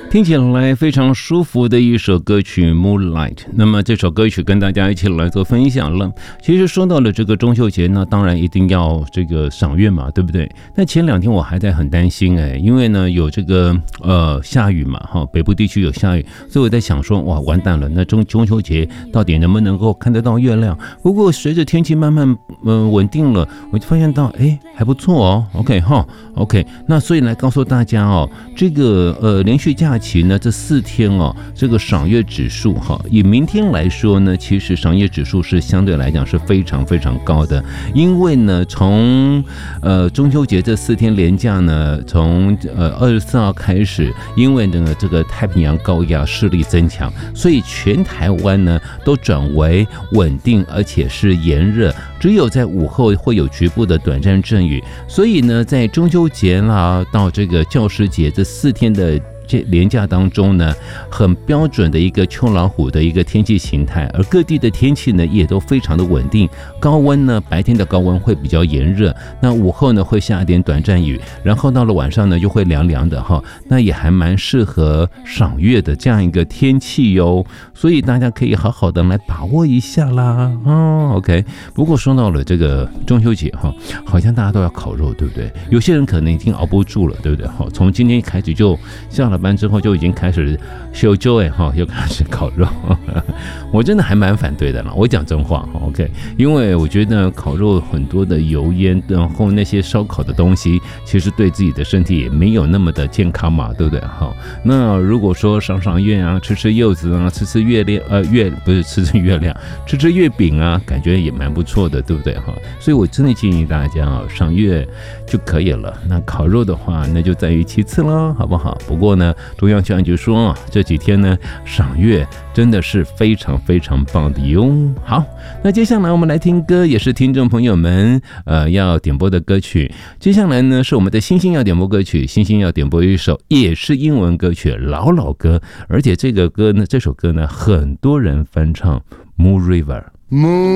听起来非常舒服的一首歌曲 Moonlight。 那么这首歌曲跟大家一起来做分享了。其实说到了这个中秋节呢，当然一定要这个赏月嘛，对不对？那前2天我还在很担心因为呢有这个下雨嘛，北部地区有下雨，所以我在想说哇完蛋了，那中秋节到底能不能够看得到月亮？不过随着天气慢慢稳定了，我就发现到还不错哦。 OK， 那所以来告诉大家这个连续假期呢这4天这个赏月指数以明天来说呢，其实赏月指数是相对来讲是非常非常高的。因为呢从中秋节这4天连假呢，从24号开始，因为呢这个太平洋高压势力增强，所以全台湾呢都转为稳定而且是炎热，只有在午后会有局部的短暂阵雨。所以呢在中秋节啦到这个教师节这4天的这连假当中呢，很标准的一个秋老虎的一个天气形态，而各地的天气呢也都非常的稳定。高温呢，白天的高温会比较炎热，那午后呢会下一点短暂雨，然后到了晚上呢就会凉凉的那也还蛮适合赏月的这样一个天气哟。所以大家可以好好的来把握一下啦。OK， 不过说到了这个中秋节好像大家都要烤肉，对不对？有些人可能已经熬不住了，对不对？从今天开始就下了班之后就已经开始休周又开始烤肉。我真的还蛮反对的啦，我讲真话 OK， 因为我觉得烤肉很多的油烟，然后那些烧烤的东西其实对自己的身体也没有那么的健康嘛，对不对？那如果说赏月啊，吃柚子啊，吃月亮不是吃月亮，吃月饼啊，感觉也蛮不错的，对不对？所以我真的建议大家赏月就可以了，那烤肉的话那就在于其次了，好不好？不过呢中央气象局说这几天呢赏月真的是非常非常棒的哟。好，那接下来我们来听歌，也是听众朋友们要点播的歌曲。接下来呢是我们的星星要点播歌曲，星星要点播一首也是英文歌曲，老歌，而且这首歌呢很多人翻唱 Moon River。